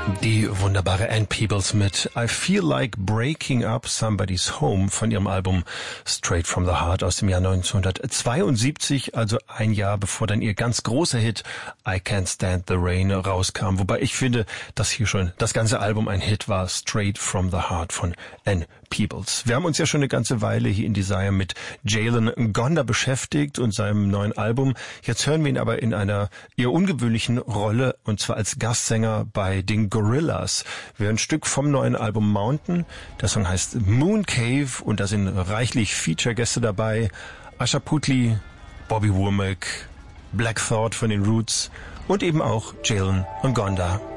Die wunderbare Ann Peebles mit I Feel Like Breaking Up Somebody's Home von ihrem Album Straight from the Heart aus dem Jahr 1972, also ein Jahr bevor dann ihr ganz großer Hit I Can't Stand the Rain rauskam. Wobei ich finde, dass hier schon das ganze Album ein Hit war, Straight from the Heart von Ann Peebles. Wir haben uns ja schon eine ganze Weile hier in Desire mit Jalen Ngonda beschäftigt und seinem neuen Album. Jetzt hören wir ihn aber in einer eher ungewöhnlichen Rolle, und zwar als Gastsänger bei den Gorillaz. Wir hören ein Stück vom neuen Album Mountain. Der Song heißt Moon Cave und da sind reichlich Feature-Gäste dabei. Asha Puthli, Bobby Womack, Black Thought von den Roots und eben auch Jalen Ngonda.